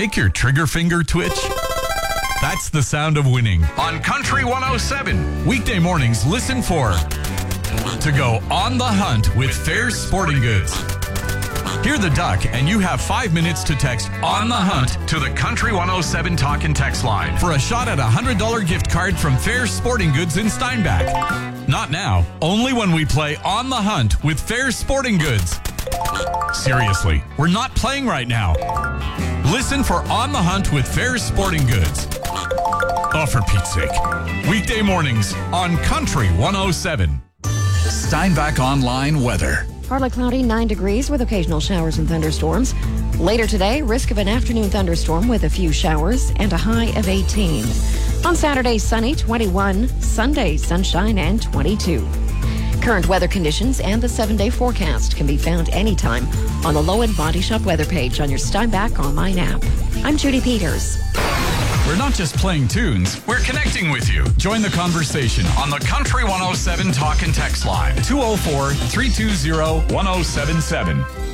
make your trigger finger twitch? That's the sound of winning on Country 107. Weekday mornings, listen for To Go on the Hunt with Fairs Sporting Goods. Hear the duck and you have 5 minutes to text On the Hunt to the Country 107 talk and text line for a shot at a $100 gift card from Fairs Sporting Goods in Steinbach. Not now, only when we play On the Hunt with Fairs Sporting Goods. Seriously, we're not playing right now. Listen for On the Hunt with Fairs Sporting Goods. Oh, for Pete's sake. Weekday mornings on Country 107. Steinbach Online weather. Partly cloudy, 9 degrees with occasional showers and thunderstorms. Later today, risk of an afternoon thunderstorm with a few showers and a high of 18. On Saturday, sunny, 21. Sunday, sunshine and 22. Current weather conditions and the 7-day forecast can be found anytime on the Low End Body Shop weather page on your Steinbach online app. I'm Judy Peters. We're not just playing tunes, we're connecting with you. Join the conversation on the Country 107 talk and text line, 204-320-1077.